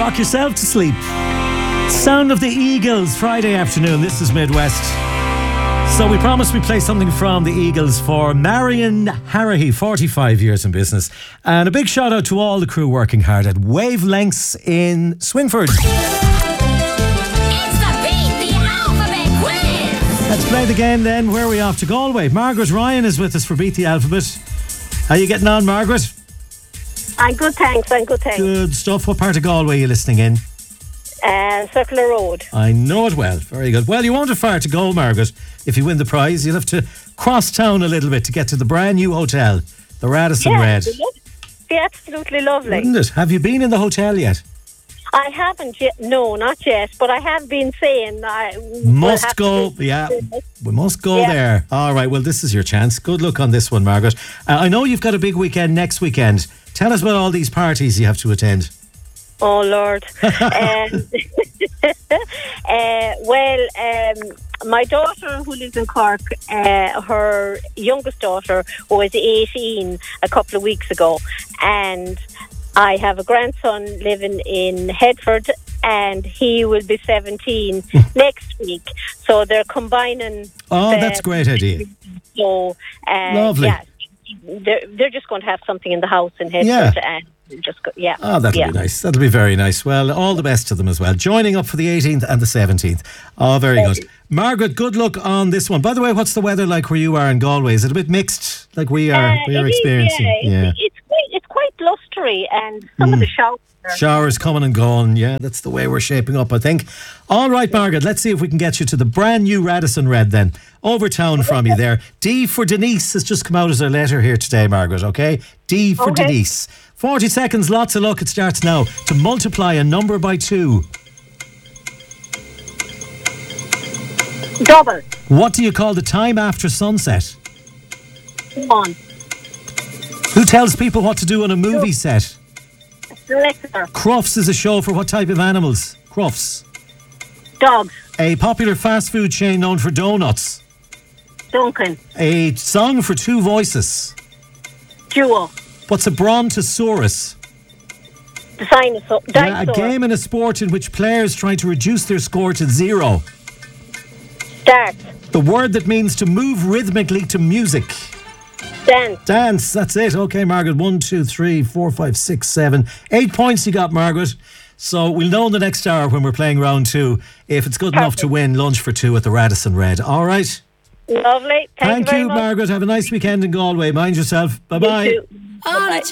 rock yourself to sleep. Sound of the Eagles, Friday afternoon. This is Midwest. So we promised we'd play something from the Eagles for Marion Harrahy, 45 years in business. And a big shout out to all the crew working hard at Wavelengths in Swinford. It's the Beat the Alphabet quiz. Let's play the game then. Where are we off to? Galway. Margaret Ryan is with us for Beat the Alphabet. How are you getting on, Margaret? I'm good, thanks. Good stuff. What part of Galway are you listening in? Circular Road. I know it well. Very good. Well, you won't have far to go, Margaret. If you win the prize, you'll have to cross town a little bit to get to the brand new hotel, the Radisson Red. Be absolutely lovely. Wouldn't it? Have you been in the hotel yet? I haven't yet. No, not yet. But I have been saying I must go. Yeah, we must go there. All right. Well, this is your chance. Good luck on this one, Margaret. I know you've got a big weekend next weekend. Tell us about all these parties you have to attend. Oh, Lord. My daughter who lives in Cork, her youngest daughter was 18 a couple of weeks ago, and I have a grandson living in Headford, and he will be 17 next week. So they're combining. Oh, that's a great idea. So, lovely. Yeah, they're just going to have something in the house in Headford, and just go, yeah. Oh, that'll be nice. That'll be very nice. Well, all the best to them as well. Joining up for the 18th and the 17th. Oh, very good. Margaret, good luck on this one. By the way, what's the weather like where you are in Galway? Is it a bit mixed, like we are experiencing? It's quite blustery, and some of the showers coming and going. Yeah, that's the way we're shaping up, I think. All right, Margaret, let's see if we can get you to the brand new Radisson Red then. Over town from you there. D for Denise has just come out as a letter here today, Margaret, okay? D for Denise. 40 seconds, lots of luck. It starts now. To multiply a number by 2. Double. What do you call the time after sunset? 1. Who tells people what to do on a movie set? Selector. Crufts is a show for what type of animals? Crufts. Dogs. A popular fast food chain known for donuts. Duncan. A song for 2 voices. Duo. What's a brontosaurus? The dinosaur. Yeah, a game and a sport in which players try to reduce their score to 0. Dart. The word that means to move rhythmically to music. Dance, that's it. Okay, Margaret. 1, 2, 3, 4, 5, 6, 7, 8 points you got, Margaret. So we'll know in the next hour when we're playing round 2 if it's good enough to win lunch for 2 at the Radisson Red. All right. Lovely. Thank you very much. Margaret. Have a nice weekend in Galway. Mind yourself. Bye-bye. Bye-bye.